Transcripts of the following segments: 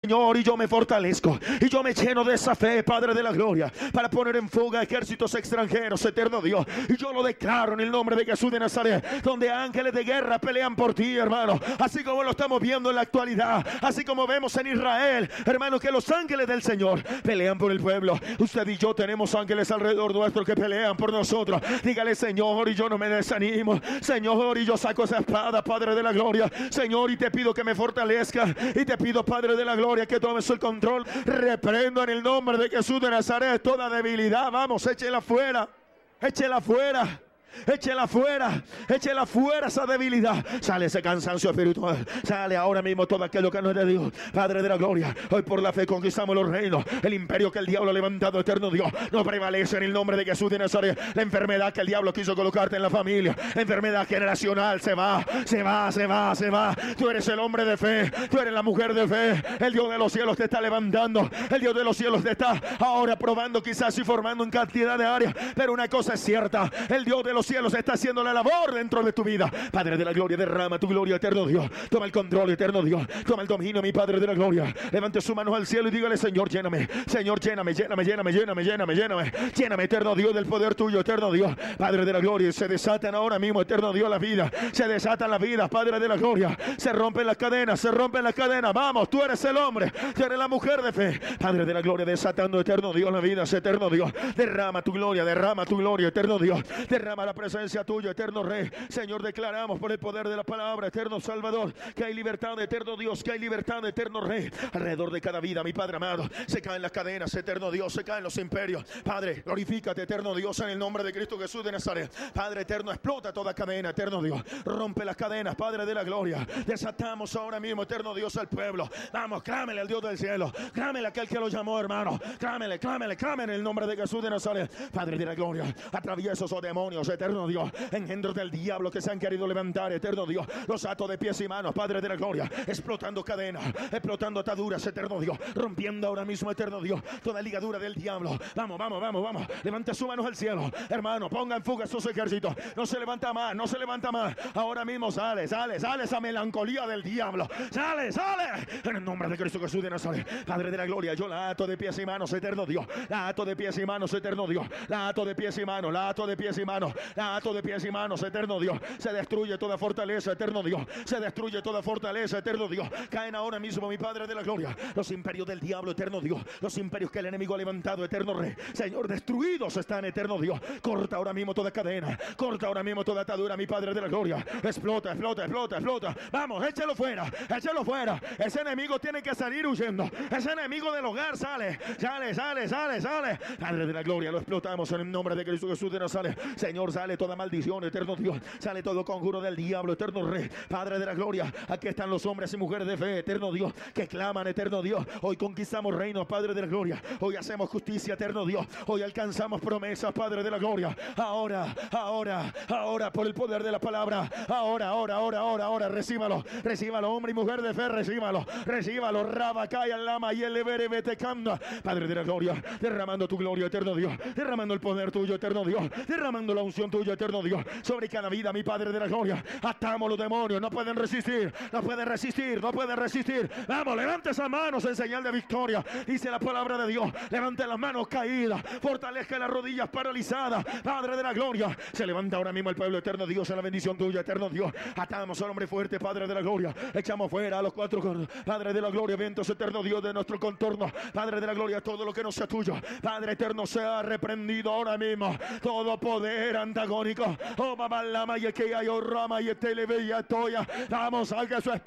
Señor, y yo me fortalezco y yo me lleno de esa fe, Padre de la gloria, para poner en fuga ejércitos extranjeros, eterno Dios. Y yo lo declaro en el nombre de Jesús de Nazaret, donde ángeles de guerra pelean por ti, hermano, así como lo estamos viendo en la actualidad, así como vemos en Israel, hermano, que los ángeles del Señor pelean por el pueblo. Usted y yo tenemos ángeles alrededor nuestro que pelean por nosotros. Dígale: Señor, y yo no me desanimo, Señor, y yo saco esa espada, Padre de la gloria, Señor, y te pido que me fortalezca, y te pido, Padre de la gloria, que tomes el control. Reprendo en el nombre de Jesús de Nazaret toda debilidad. Vamos, échela fuera, échela fuera. Échela fuera, échela fuera esa debilidad. Sale ese cansancio espiritual, sale ahora mismo todo aquello que no es de Dios. Padre de la gloria, hoy por la fe conquistamos los reinos. El imperio que el diablo ha levantado, eterno Dios, no prevalece en el nombre de Jesús de Nazaret. La enfermedad que el diablo quiso colocarte en la familia, enfermedad generacional, se va, se va, se va, se va. Tú eres el hombre de fe, tú eres la mujer de fe. El Dios de los cielos te está levantando, el Dios de los cielos te está ahora probando quizás y formando en cantidad de áreas. Pero una cosa es cierta, el Dios de los cielos está haciendo la labor dentro de tu vida. Padre de la gloria, derrama tu gloria, eterno Dios. Toma el control, eterno Dios. Toma el dominio, mi Padre de la gloria. Levante sus manos al cielo y dígale: Señor, lléname. Señor, lléname, lléname, lléname, lléname, lléname, lléname. Lléname, eterno Dios, del poder tuyo, eterno Dios. Padre de la gloria, se desatan ahora mismo, eterno Dios, las vidas. Se desatan las vidas, Padre de la gloria. Se rompen las cadenas, se rompen las cadenas. Vamos, tú eres el hombre, tú eres la mujer de fe. Padre de la gloria, desatando, eterno Dios, las vidas, eterno Dios. Derrama tu gloria, eterno Dios. Derrama la presencia tuyo, eterno Rey. Señor, declaramos por el poder de la palabra, eterno Salvador, que hay libertad, eterno Dios, que hay libertad, eterno Rey. Alrededor de cada vida, mi Padre amado, se caen las cadenas, eterno Dios, se caen los imperios. Padre, glorifícate, eterno Dios, en el nombre de Cristo Jesús de Nazaret. Padre eterno, explota toda cadena, eterno Dios. Rompe las cadenas, Padre de la gloria. Desatamos ahora mismo, eterno Dios, al pueblo. Vamos, clámele al Dios del cielo. Clámele a aquel que lo llamó, hermano. Clámele, clámele, clámele en el nombre de Jesús de Nazaret. Padre de la gloria, atraviesa esos demonios, eterno Dios, engendros del diablo que se han querido levantar, eterno Dios. Los atos de pies y manos, Padre de la gloria, explotando cadenas, explotando ataduras, eterno Dios. Rompiendo ahora mismo, eterno Dios, toda ligadura del diablo. Vamos, vamos, vamos, vamos. Levante sus manos al cielo, hermano. Ponga en fuga sus ejércitos. No se levanta más, no se levanta más. Ahora mismo sale, sale, sale esa melancolía del diablo. Sale, sale. En el nombre de Cristo Jesús de Nazaret. Padre de la gloria, yo la ato de pies y manos, eterno Dios. La ato de pies y manos, eterno Dios. La ato de pies y manos, la ato de pies y manos. La ato de pies y manos, eterno Dios. Se destruye toda fortaleza, eterno Dios. Se destruye toda fortaleza, eterno Dios. Caen ahora mismo, mi Padre de la gloria, los imperios del diablo, eterno Dios. Los imperios que el enemigo ha levantado, eterno Rey. Señor, destruidos están, eterno Dios. Corta ahora mismo toda cadena. Corta ahora mismo toda atadura, mi Padre de la gloria. Explota, explota, explota, explota. Vamos, échalo fuera, échalo fuera. Ese enemigo tiene que salir huyendo. Ese enemigo del hogar sale, sale, sale, sale, sale. Padre de la gloria, lo explotamos en el nombre de Cristo Jesús de Nazaret. Señor, sale toda maldición, eterno Dios. Sale todo conjuro del diablo, eterno Rey. Padre de la gloria, aquí están los hombres y mujeres de fe, eterno Dios, que claman, eterno Dios. Hoy conquistamos reinos, Padre de la gloria. Hoy hacemos justicia, eterno Dios. Hoy alcanzamos promesas, Padre de la gloria. Ahora, ahora, ahora, por el poder de la palabra. Ahora, ahora, ahora, ahora, ahora, recíbalo, recíbalo, hombre y mujer de fe, recíbalo, recíbalo. Rabacaya, lama y el levere betecanda. Padre de la gloria, derramando tu gloria, eterno Dios. Derramando el poder tuyo, eterno Dios. Derramando la unción tuya, eterno Dios. Sobre cada vida, mi Padre de la gloria. Atamos los demonios, no pueden resistir, no pueden resistir, no pueden resistir. Vamos, levante esas manos en señal de victoria. Dice la palabra de Dios. Levante las manos caídas, fortalezca las rodillas paralizadas. Padre de la gloria, se levanta ahora mismo el pueblo, eterno Dios, en la bendición tuya, eterno Dios. Atamos al hombre fuerte, Padre de la gloria. Echamos fuera a los cuatro, Padre de la gloria, vientos, eterno Dios, de nuestro contorno. Padre de la gloria, todo lo que no sea tuyo, Padre eterno, sea reprendido ahora mismo. Todo poder antagónico. Oh, mamá, lama y que hay rama y televeya toya. Vamos, saque su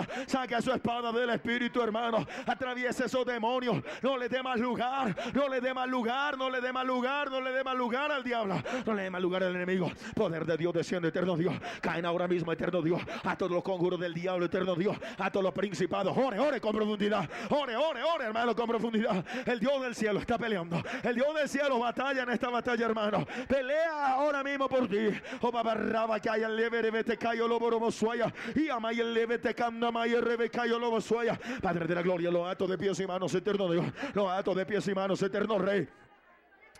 espada del espíritu, hermano. Atraviese esos demonios. No le dé más lugar, no le dé más lugar, no le dé más lugar, no le dé más lugar al diablo, no le dé más lugar al enemigo. Poder de Dios desciende, eterno Dios. Caen ahora mismo, eterno Dios, a todos los conjuros del diablo, eterno Dios, a todos los principados. Ore, ore con profundidad. Ore, ore, ore, hermano, con profundidad. El Dios del cielo está peleando. El Dios del cielo batalla en esta batalla, hermano. Pelea ahora mismo por ti. Oh, babarraba que haya leve te cayo lobo romosuaya. Y amay el leve te canda may rebe cayo lobo suaya. Padre de la gloria, los atos de pies y manos, eterno Dios. Los atos de pies y manos, eterno Rey.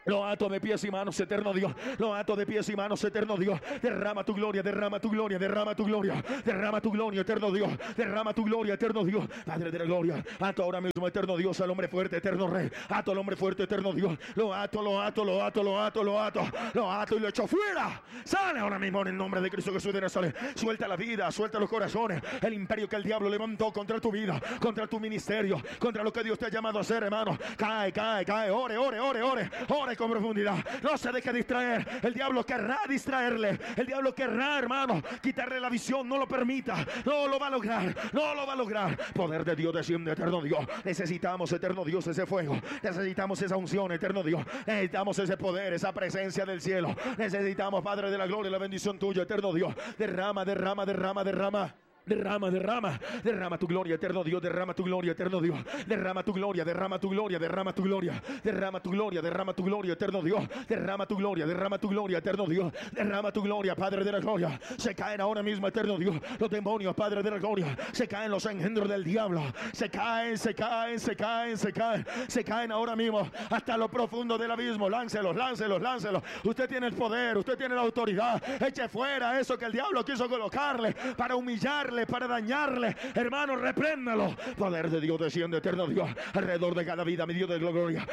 Lo ato de pies y manos, eterno Dios. Lo ato de pies y manos, eterno Dios. Derrama tu gloria, derrama tu gloria, derrama tu gloria. Derrama tu gloria, eterno Dios. Derrama tu gloria, eterno Dios. Padre de la gloria. Ato ahora mismo, eterno Dios, al hombre fuerte, eterno Rey. Ato al hombre fuerte, eterno Dios. Lo ato, lo ato, lo ato, lo ato, lo ato. Lo ato y lo echo fuera. Sale ahora mismo en el nombre de Cristo Jesús de Nazaret. Suelta la vida, suelta los corazones. El imperio que el diablo levantó contra tu vida, contra tu ministerio, contra lo que Dios te ha llamado a hacer, hermano. Cae, cae, cae. Ore, ore, ore, ore. Ore con profundidad. No se deje distraer. El diablo querrá distraerle. El diablo querrá, hermano, quitarle la visión. No lo permita. No lo va a lograr. No lo va a lograr. Poder de Dios desciende, eterno Dios. Necesitamos, eterno Dios, ese fuego. Necesitamos esa unción, eterno Dios. Necesitamos ese poder, esa presencia del cielo. Necesitamos, Padre de la gloria, la bendición tuya, eterno Dios. Derrama, derrama, derrama, derrama. Derrama, derrama, derrama tu gloria, eterno Dios, derrama tu gloria, eterno Dios, derrama tu gloria, derrama tu gloria, derrama tu gloria, derrama tu gloria, derrama tu gloria, eterno Dios, derrama tu gloria, derrama tu gloria, eterno Dios, derrama tu gloria, Padre de la gloria. Se caen ahora mismo, eterno Dios, los demonios, Padre de la gloria, se caen los engendros del diablo, se caen, se caen, se caen, se caen, se caen ahora mismo hasta lo profundo del abismo. Láncelos, láncelos, láncelos. Usted tiene el poder, usted tiene la autoridad. Eche fuera eso que el diablo quiso colocarle para humillarle, para dañarle, hermano, repréndalo. Poder de Dios desciende, eterno Dios, alrededor de cada vida, mi Dios de gloria.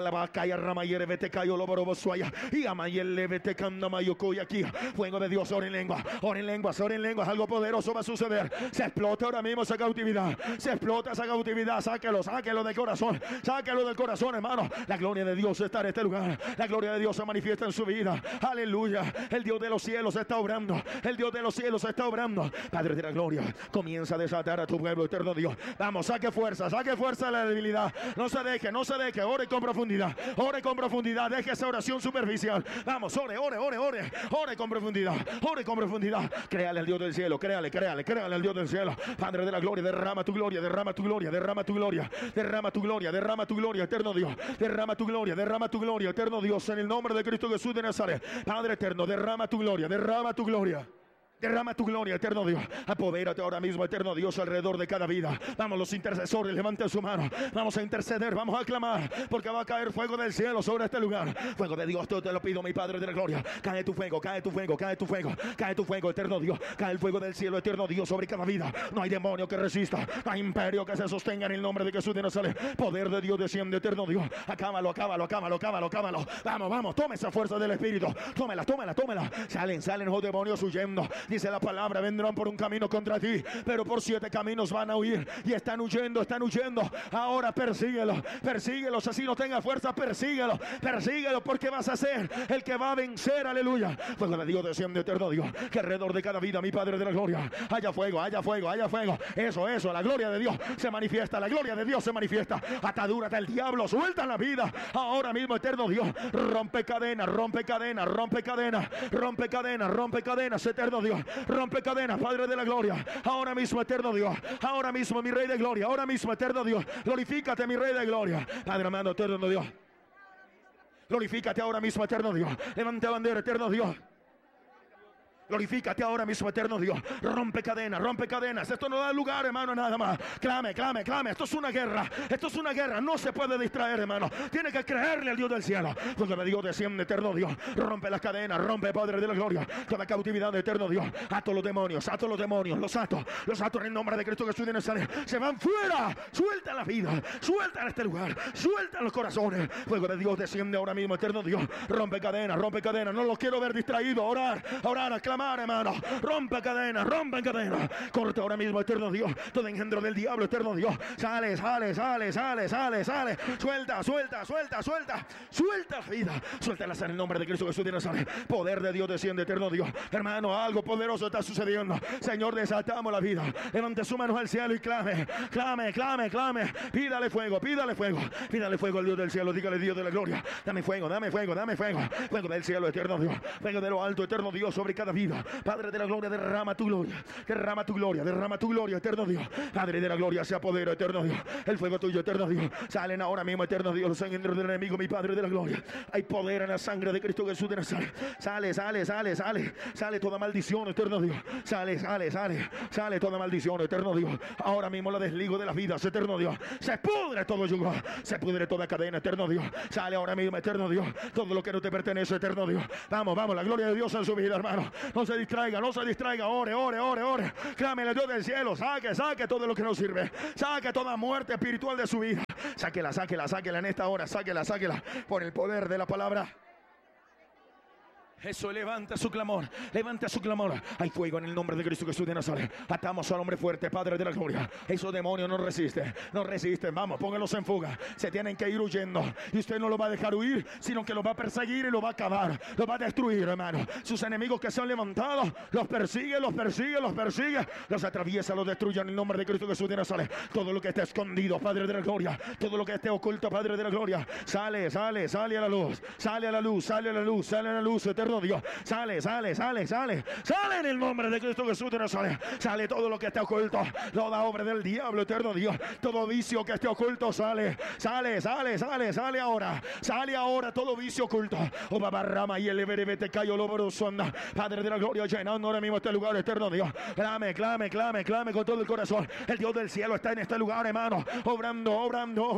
Fuego de Dios, ora en lengua, ora en lenguas, ora en lenguas. Algo poderoso va a suceder. Se explota ahora mismo esa cautividad, se explota esa cautividad. Sáquelo, sáquelo del corazón, sáquelo del corazón, hermano. La gloria de Dios está en este lugar, la gloria de Dios se manifiesta en su vida. Aleluya. El Dios de los cielos está obrando, el Dios de los cielos está obrando. Padre de la gloria, comienza a desatar a tu pueblo, eterno Dios. Vamos, saque fuerza de la debilidad. No se deje, no se deje. Ore con profundidad, ore con profundidad. Deje esa oración superficial. Vamos, ore, ore, ore, ore. Ore con profundidad, ore con profundidad. Créale al Dios del cielo, créale, créale, créale al Dios del cielo. Padre de la gloria, derrama tu gloria, derrama tu gloria, derrama tu gloria, derrama tu gloria, derrama tu gloria, eterno Dios. Derrama tu gloria, derrama tu gloria, eterno Dios, en el nombre de Cristo Jesús de Nazaret. Padre eterno, derrama tu gloria, derrama tu gloria. Derrama tu gloria, eterno Dios. Apodérate ahora mismo, eterno Dios, alrededor de cada vida. Vamos, los intercesores, levanten su mano. Vamos a interceder, vamos a clamar, porque va a caer fuego del cielo sobre este lugar. Fuego de Dios, te lo pido, mi Padre de la gloria. Cae tu fuego, cae tu fuego, cae tu fuego, cae tu fuego, eterno Dios. Cae el fuego del cielo, eterno Dios, sobre cada vida. No hay demonio que resista, no hay imperio que se sostenga en el nombre de Jesús de Nazaret. Poder de Dios desciende, eterno Dios. Acábalo, acábalo, acábalo, acábalo, acábalo. Vamos, vamos, tome esa fuerza del Espíritu. Tómela, tómela, tómela. Salen, salen los demonios huyendo. Dice la palabra, vendrán por un camino contra ti, pero por 7 caminos van a huir. Y están huyendo, están huyendo. Ahora persíguelo, persíguelos. Así no tenga fuerza, persíguelo, persíguelo, porque vas a ser el que va a vencer. Aleluya. Fuego de Dios desciende, eterno Dios, que alrededor de cada vida, mi Padre de la gloria, haya fuego, haya fuego, haya fuego. Eso, eso, la gloria de Dios se manifiesta, la gloria de Dios se manifiesta. Ataduras del diablo, suelta la vida ahora mismo, eterno Dios. Rompe cadenas, rompe cadenas, rompe cadenas, rompe cadenas, rompe cadenas, eterno Dios. Rompe cadenas, Padre de la gloria. Ahora mismo, eterno Dios. Ahora mismo, mi Rey de gloria. Ahora mismo, eterno Dios. Glorifícate, mi Rey de gloria. Padre amado, eterno Dios. Glorifícate ahora mismo, eterno Dios. Levanta bandera, eterno Dios. Glorifícate ahora mismo, eterno Dios. Rompe cadenas, rompe cadenas. Esto no da lugar, hermano, nada más. Clame, clame, clame. Esto es una guerra. Esto es una guerra. No se puede distraer, hermano. Tiene que creerle al Dios del cielo. Porque me digo, desciende, eterno Dios. Rompe las cadenas, rompe, Padre de la gloria, toda cautividad de eterno Dios. Ato los demonios, ato los demonios. Los ato en el nombre de Cristo Jesús de Nazaret. Se van fuera. Suelta la vida. Suelta en este lugar. Suelta los corazones. Fuego de Dios desciende ahora mismo, eterno Dios. Rompe cadenas, rompe cadenas. No los quiero ver distraídos. Orar, orar, aclamar, hermano. Rompe cadenas, rompe cadenas. Corta ahora mismo, eterno Dios, todo engendro del diablo, eterno Dios. Sale, sale, sale, sale, sale, sale. Suelta, suelta, suelta, suelta. Suelta la vida. Suéltalas en el nombre de Cristo Jesús de Nazaret. Poder de Dios desciende, eterno Dios. Hermano, algo poderoso está sucediendo. Señor, desatamos la vida. Levante su mano al cielo y clame, clame, clame, clame. Pídale fuego, pídale fuego. Pídale fuego al Dios del cielo. Dígale, Dios de la gloria, dame fuego, dame fuego, dame fuego. Fuego del cielo, eterno Dios. Fuego de lo alto, eterno Dios, sobre cada vida. vida. Padre de la gloria, derrama tu gloria, derrama tu gloria, derrama tu gloria, eterno Dios. Padre de la gloria, se apodera, eterno Dios. El fuego tuyo, eterno Dios. Salen ahora mismo, eterno Dios, los engendros del enemigo, mi Padre de la gloria. Hay poder en la sangre de Cristo Jesús de Nazaret. Sale toda maldición, eterno Dios. Sale toda maldición, eterno Dios. Ahora mismo la desligo de las vidas, eterno Dios. Se pudre todo yugo, se pudre toda cadena, eterno Dios. Sale ahora mismo, eterno Dios, todo lo que no te pertenece, eterno Dios. Vamos, la gloria de Dios en su vida, hermano. No se distraiga, ore. Clámele al Dios del cielo, saque todo lo que no sirve. Saque toda muerte espiritual de su vida. Sáquela en esta hora, sáquela por el poder de la palabra. Eso, levanta su clamor. Hay fuego en el nombre de Cristo Jesús de Nazaret. Atamos al hombre fuerte, Padre de la gloria. Esos demonios no resisten. Vamos, pónganlos en fuga. Se tienen que ir huyendo. Y usted no lo va a dejar huir, sino que lo va a perseguir y lo va a acabar. Lo va a destruir, hermano. Sus enemigos que se han levantado, los persigue. Los atraviesa, los destruye en el nombre de Cristo Jesús de Nazaret. Todo lo que esté escondido, Padre de la gloria. Todo lo que esté oculto, Padre de la gloria. Sale a la luz. Sale a la luz, eterno Dios. Sale en el nombre de Cristo Jesús de Nazaret. Sale todo lo que esté oculto, toda obra del diablo, eterno Dios, todo vicio que esté oculto, sale ahora todo vicio oculto. O babarrama y el everete cayo loborosonda. Padre de la gloria, llenando ahora mismo este lugar, eterno Dios. Clame con todo el corazón. El Dios del cielo está en este lugar, hermano, obrando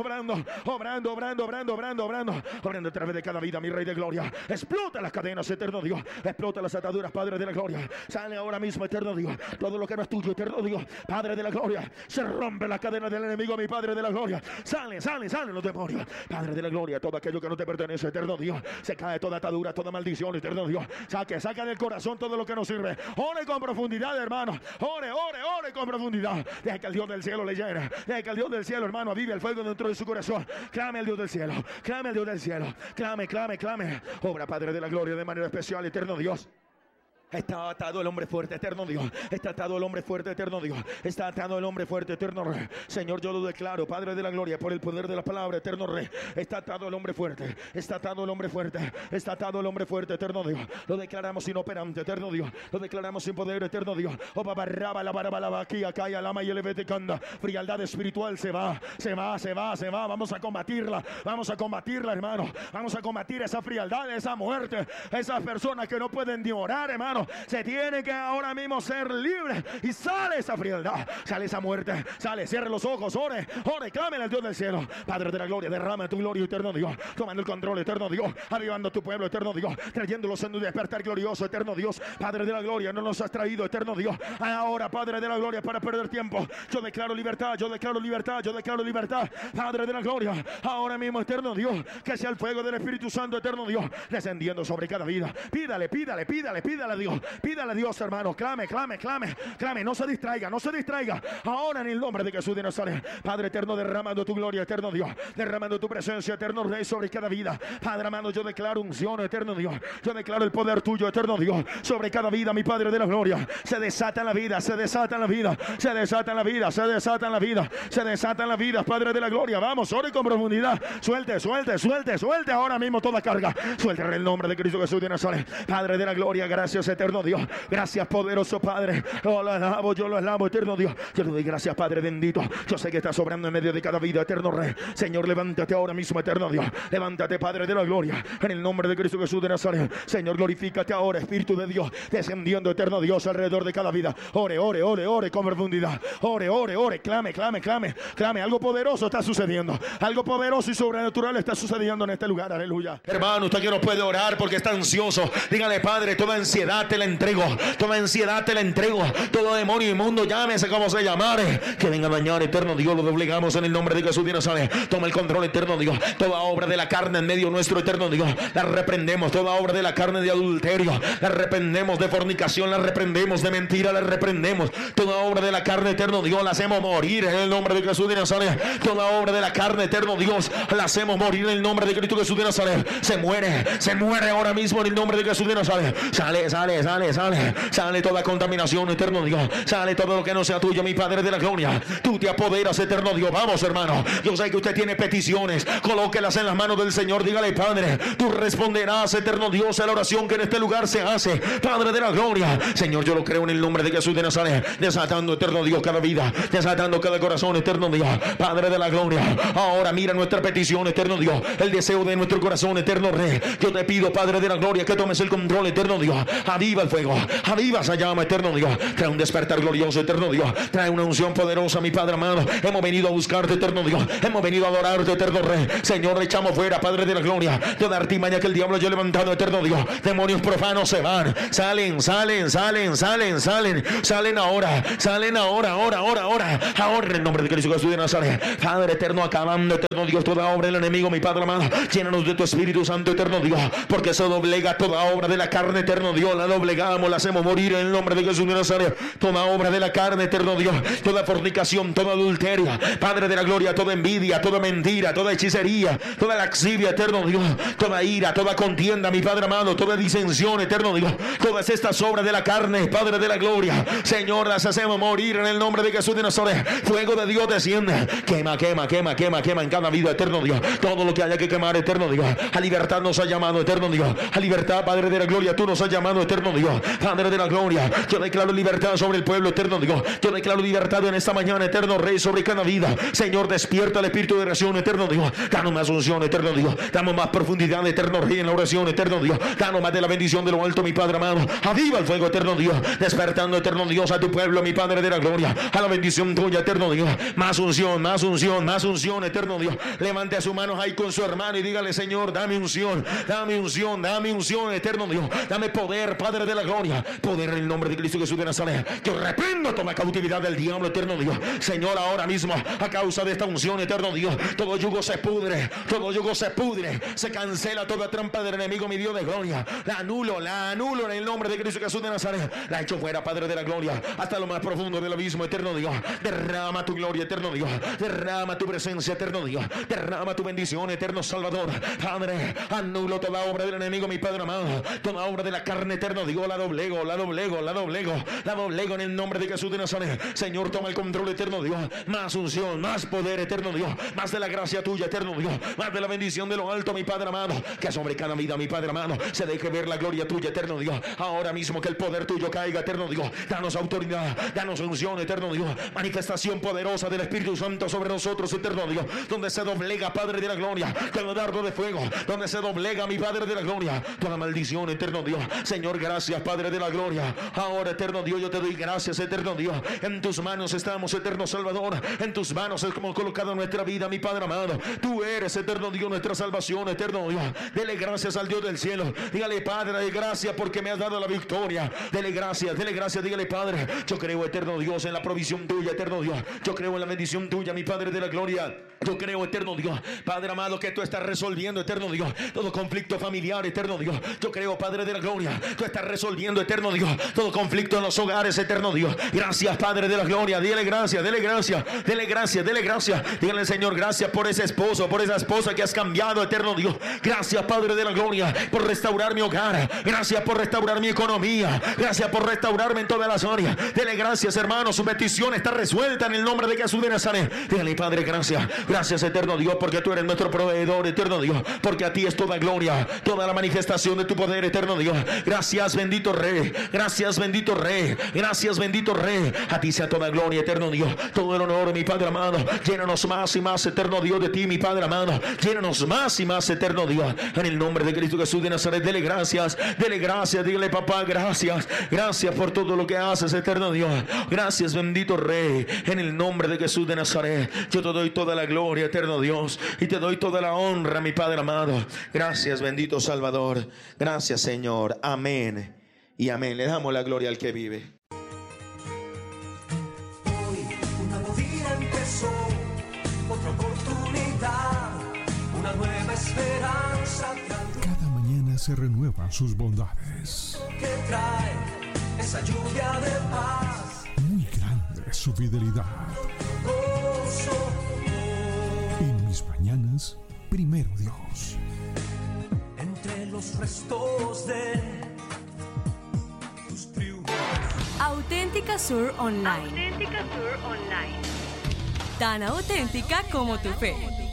a través de cada vida, mi Rey de gloria. Explota las cadenas, eterno Dios. Explota las ataduras, Padre de la gloria. Sale ahora mismo, eterno Dios, todo lo que no es tuyo, eterno Dios, Padre de la gloria. Se rompe la cadena del enemigo, mi Padre de la gloria. Salen los demonios, Padre de la gloria. Todo aquello que no te pertenece, eterno Dios. Se cae toda atadura, toda maldición, eterno Dios. Saca del corazón todo lo que no sirve. Ore con profundidad, hermano. Ore con profundidad. Deja que el Dios del cielo le llene. Deja que el Dios del cielo, hermano, avive el fuego dentro de su corazón. Clame al Dios del cielo. Clame. Obra, Padre de la gloria, de manera especial, eterno Dios. Está atado el hombre fuerte, eterno Dios. Está atado el hombre fuerte, eterno Dios. Está atado el hombre fuerte, eterno Rey. Señor, yo lo declaro, Padre de la gloria, por el poder de la palabra, eterno Rey. Está atado el hombre fuerte. Está atado el hombre fuerte. Está atado el hombre fuerte, eterno Dios. Lo declaramos inoperante, eterno Dios. Lo declaramos sin poder, eterno Dios. O babarraba la baraba aquí, acá y alama y el canda. Frialdad espiritual se va. Vamos a combatirla, hermano. Vamos a combatir esa frialdad, esa muerte, esas personas que no pueden ni orar, hermano. Se tiene que ahora mismo ser libre. Y sale esa frialdad, sale esa muerte. Cierre los ojos, ore, clámele al Dios del cielo. Padre de la gloria, derrama tu gloria, eterno Dios. Tomando el control, eterno Dios. Avivando tu pueblo, eterno Dios. Trayéndolos en un despertar glorioso, eterno Dios. Padre de la gloria, no nos has traído, eterno Dios, ahora, Padre de la gloria, para perder tiempo. Yo declaro libertad. Padre de la gloria, ahora mismo, eterno Dios, que sea el fuego del Espíritu Santo, eterno Dios, descendiendo sobre cada vida. Pídale a Dios. Pídale a Dios, hermano. Clame. No se distraiga. Ahora, en el nombre de Jesús de Nazaret, Padre eterno, derramando tu gloria, eterno Dios. Derramando tu presencia, eterno Rey, sobre cada vida. Padre amado, yo declaro unción, eterno Dios. Yo declaro el poder tuyo, eterno Dios, sobre cada vida, mi Padre de la gloria. Se desata en la vida, Padre de la gloria. Vamos, ore con profundidad. Suelte ahora mismo toda carga. Suelte en el nombre de Cristo Jesús de Nazaret. Padre de la gloria, gracias, eterno Dios. Gracias, poderoso Padre. Yo lo alabo, eterno Dios. Yo te doy gracias, Padre bendito. Yo sé que estás obrando en medio de cada vida, eterno Rey. Señor, levántate ahora mismo, eterno Dios. Levántate, Padre de la gloria, en el nombre de Cristo Jesús de Nazaret. Señor, glorifícate ahora, Espíritu de Dios, descendiendo, eterno Dios, alrededor de cada vida. Ore con profundidad. Ore, clame. Algo poderoso está sucediendo. Algo poderoso y sobrenatural está sucediendo en este lugar. Aleluya. Hermano, usted que no puede orar porque está ansioso, dígale: Padre, toda ansiedad te la entrego. Todo demonio inmundo, llámese como se llamare, que venga a dañar, eterno Dios, lo doblegamos en el nombre de Jesús de Nazaret. Toma el control, eterno Dios. Toda obra de la carne en medio nuestro, eterno Dios, la reprendemos. Toda obra de la carne de adulterio, la reprendemos. De fornicación, la reprendemos. De mentira, la reprendemos. Toda obra de la carne, eterno Dios, la hacemos morir en el nombre de Jesús de Nazaret. Toda obra de la carne, eterno Dios, la hacemos morir en el nombre de Cristo Jesús de Nazaret. Se muere ahora mismo en el nombre de Jesús de Nazaret. Sale Sale toda contaminación, eterno Dios. Sale todo lo que no sea tuyo, mi Padre de la gloria. Tú te apoderas, eterno Dios. Vamos, hermano. Yo sé que usted tiene peticiones. Colóquelas en las manos del Señor. Dígale, Padre, tú responderás, eterno Dios, a la oración que en este lugar se hace. Padre de la gloria. Señor, yo lo creo en el nombre de Jesús de Nazaret. Desatando, eterno Dios, cada vida. Desatando cada corazón, eterno Dios. Padre de la gloria. Ahora mira nuestra petición, eterno Dios. El deseo de nuestro corazón, eterno Rey. Yo te pido, Padre de la gloria, que tomes el control, eterno Dios. Aviva el fuego. Aviva esa llama, eterno Dios. Trae un despertar glorioso, eterno Dios. Trae una unción poderosa, mi Padre amado. Hemos venido a buscarte, eterno Dios. Hemos venido a adorarte, eterno Rey. Señor, echamos fuera, Padre de la gloria, toda artimaña que el diablo haya levantado, eterno Dios. Demonios profanos se van. Salen ahora. Ahora en el nombre de Cristo Jesús de Nazaret. Padre eterno, acabando, eterno Dios, toda obra del enemigo, mi Padre amado. Llénanos de tu Espíritu Santo, eterno Dios. Porque se doblega toda obra de la carne, eterno Dios. La doblegamos, la hacemos morir en el nombre de Jesús de Nazaret. Toda obra de la carne, eterno Dios. Toda fornicación, toda adulteria, Padre de la gloria, toda envidia, toda mentira, toda hechicería, toda laxivia, eterno Dios. Toda ira, toda contienda, mi Padre amado. Toda disensión, eterno Dios. Todas estas obras de la carne, Padre de la gloria, Señor, las hacemos morir en el nombre de Jesús de Nazaret. Fuego de Dios desciende. Quema en cada vida, eterno Dios. Todo lo que haya que quemar, eterno Dios. A libertad nos ha llamado, eterno Dios. A libertad, Padre de la gloria, tú nos has llamado, eterno Dios. Padre de la gloria, yo declaro libertad sobre el pueblo, eterno Dios. Yo declaro libertad en esta mañana, eterno Rey, sobre cada vida. Señor, despierta el espíritu de oración, eterno Dios. Danos más unción, eterno Dios. Damos más profundidad, eterno Rey, en la oración, eterno Dios. Danos más de la bendición de lo alto, mi Padre amado. Aviva el fuego, eterno Dios. Despertando, eterno Dios, a tu pueblo, mi Padre de la gloria. A la bendición tuya, eterno Dios. Más unción, eterno Dios. Levante sus manos ahí con su hermano y dígale, Señor, dame unción, eterno Dios. Dame poder, Padre de la gloria. Poder en el nombre de Cristo Jesús de Nazaret. Yo reprendo toda cautividad del diablo, eterno Dios. Señor, ahora mismo, a causa de esta unción, eterno Dios, todo yugo se pudre, se cancela toda trampa del enemigo, mi Dios de gloria. La anulo en el nombre de Cristo Jesús de Nazaret. La echo fuera, Padre de la gloria, hasta lo más profundo del abismo, eterno Dios. Derrama tu gloria, eterno Dios. Derrama tu presencia, eterno Dios. Derrama tu bendición, eterno Salvador. Padre, anulo toda obra del enemigo, mi Padre amado. Toda obra de la carne, eterno Dios, la doblego en el nombre de Jesús de Nazaret. Señor, toma el control, eterno Dios. Más unción, más poder, eterno Dios. Más de la gracia tuya, eterno Dios. Más de la bendición de lo alto, mi Padre amado. Que sobre cada vida, mi Padre amado, se deje ver la gloria tuya, eterno Dios. Ahora mismo que el poder tuyo caiga, eterno Dios. Danos autoridad, danos unción, eterno Dios. Manifestación poderosa del Espíritu Santo sobre nosotros, eterno Dios. Donde se doblega, Padre de la gloria, cada dardo de fuego. Donde se doblega, mi Padre de la gloria, toda maldición, eterno Dios. Señor, gracias, Padre de la gloria. Ahora, eterno Dios, yo te doy gracias, eterno Dios. En tus manos estamos, eterno Salvador. En tus manos es como colocado nuestra vida, mi Padre amado. Tú eres, eterno Dios, nuestra salvación, eterno Dios. Dele gracias al Dios del cielo. Dígale, Padre, dale gracias porque me has dado la victoria. Dele gracias, dígale, Padre. Yo creo, eterno Dios, en la provisión tuya, eterno Dios. Yo creo en la bendición tuya, mi Padre de la gloria. Yo creo, eterno Dios, Padre amado, que tú estás resolviendo, eterno Dios, todo conflicto familiar, eterno Dios. Yo creo, Padre de la gloria, tú estás resolviendo, eterno Dios, todo conflicto en los hogares, eterno Dios. Gracias, Padre de la gloria. Dile gracias. Dígale, Señor, gracias por ese esposo, por esa esposa que has cambiado, eterno Dios. Gracias, Padre de la gloria, por restaurar mi hogar. Gracias por restaurar mi economía. Gracias por restaurarme en todas las áreas. Dele gracias, hermano. Su petición está resuelta en el nombre de Jesús de Nazaret. Dígale, Padre, gracias. Gracias, eterno Dios, porque tú eres nuestro proveedor, eterno Dios. Porque a ti es toda gloria, toda la manifestación de tu poder, eterno Dios. Gracias, bendito Rey. Gracias, bendito Rey. A ti sea toda gloria, eterno Dios. Todo el honor, mi Padre amado. Llénanos más y más, eterno Dios, de ti, mi Padre amado. Llénanos más y más, eterno Dios. En el nombre de Cristo Jesús de Nazaret. Dele gracias. Dile, papá, gracias. Gracias por todo lo que haces, eterno Dios. Gracias, bendito Rey. En el nombre de Jesús de Nazaret, yo te doy toda la gloria, eterno Dios, y te doy toda la honra, mi Padre amado. Gracias, bendito Salvador. Gracias, Señor. Amén y amén. Le damos la gloria al que vive. Hoy un nuevo día empezó, otra oportunidad, una nueva esperanza. Cada mañana se renuevan sus bondades. Que trae esa lluvia de paz. Muy grande es su fidelidad. Gozo. En mis mañanas, primero Dios. Entre los restos de Auténtica Sur Online. Tan auténtica como tu fe.